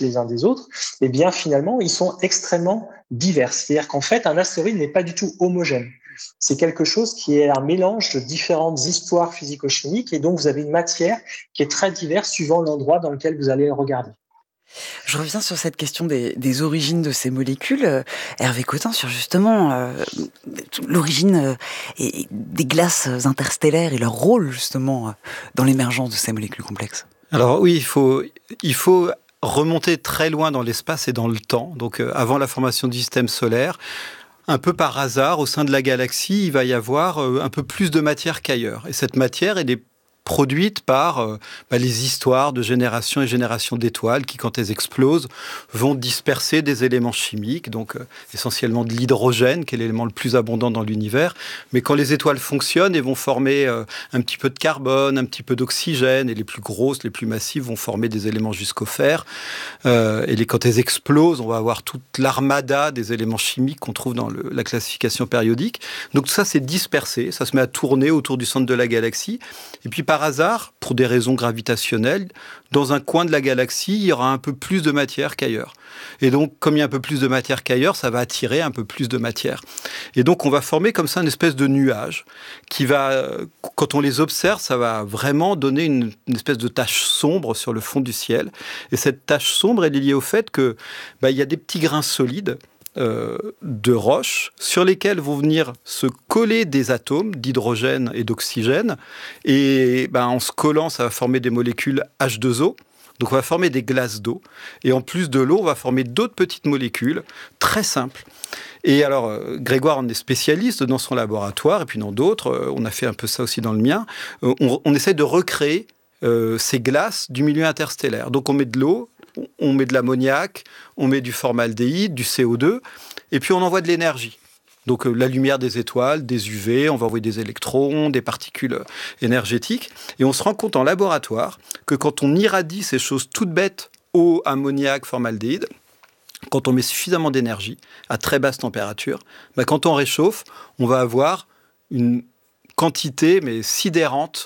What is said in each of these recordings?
proches les uns des autres, eh bien finalement, ils sont extrêmement divers. C'est-à-dire qu'en fait, un astéroïde n'est pas du tout homogène. C'est quelque chose qui est un mélange de différentes histoires physico-chimiques et donc vous avez une matière qui est très diverse suivant l'endroit dans lequel vous allez le regarder. Je reviens sur cette question des origines de ces molécules, Hervé Cotin, sur justement l'origine des glaces interstellaires et leur rôle justement dans l'émergence de ces molécules complexes. Alors oui, il faut remonter très loin dans l'espace et dans le temps. Donc avant la formation du système solaire, un peu par hasard, au sein de la galaxie, il va y avoir un peu plus de matière qu'ailleurs. Et cette matière, elle est produite par les histoires de générations et générations d'étoiles qui, quand elles explosent, vont disperser des éléments chimiques, donc essentiellement de l'hydrogène, qui est l'élément le plus abondant dans l'univers. Mais quand les étoiles fonctionnent, elles vont former un petit peu de carbone, un petit peu d'oxygène, et les plus grosses, les plus massives vont former des éléments jusqu'au fer. Quand elles explosent, on va avoir toute l'armada des éléments chimiques qu'on trouve dans la classification périodique. Donc tout ça, c'est dispersé, ça se met à tourner autour du centre de la galaxie. Et puis par hasard, pour des raisons gravitationnelles, dans un coin de la galaxie, il y aura un peu plus de matière qu'ailleurs. Et donc, comme il y a un peu plus de matière qu'ailleurs, ça va attirer un peu plus de matière. Et donc, on va former comme ça une espèce de nuage qui va, quand on les observe, ça va vraiment donner une espèce de tache sombre sur le fond du ciel. Et cette tache sombre, elle est liée au fait que il y a des petits grains solides de roches sur lesquelles vont venir se coller des atomes d'hydrogène et d'oxygène. Et en se collant, ça va former des molécules H2O. Donc on va former des glaces d'eau. Et en plus de l'eau, on va former d'autres petites molécules très simples. Et alors, Grégoire en est spécialiste dans son laboratoire, et puis dans d'autres, on a fait un peu ça aussi dans le mien. On essaie de recréer ces glaces du milieu interstellaire. Donc on met de l'eau, on met de l'ammoniac, on met du formaldéhyde, du CO2, et puis on envoie de l'énergie. Donc la lumière des étoiles, des UV, on va envoyer des électrons, des particules énergétiques. Et on se rend compte en laboratoire que quand on irradie ces choses toutes bêtes, eau, ammoniac, formaldéhyde, quand on met suffisamment d'énergie à très basse température, quand on réchauffe, on va avoir une quantité mais sidérante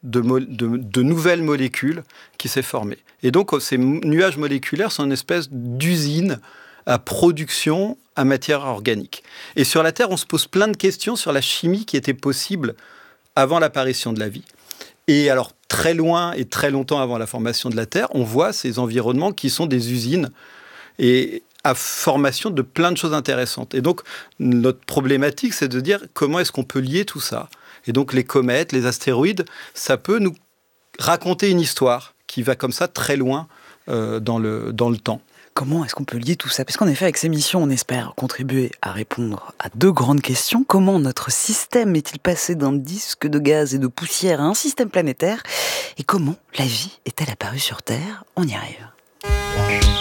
de nouvelles molécules qui s'est formée. Et donc, ces nuages moléculaires sont une espèce d'usine à production à matière organique. Et sur la Terre, on se pose plein de questions sur la chimie qui était possible avant l'apparition de la vie. Et alors, très loin et très longtemps avant la formation de la Terre, on voit ces environnements qui sont des usines et à formation de plein de choses intéressantes. Et donc, notre problématique, c'est de dire comment est-ce qu'on peut lier tout ça. Et donc, les comètes, les astéroïdes, ça peut nous raconter une histoire qui va comme ça très loin dans le temps. Comment est-ce qu'on peut lier tout ça? Parce qu'en effet, avec ces missions, on espère contribuer à répondre à deux grandes questions. Comment notre système est-il passé d'un disque de gaz et de poussière à un système planétaire? Et comment la vie est-elle apparue sur Terre? On y arrive.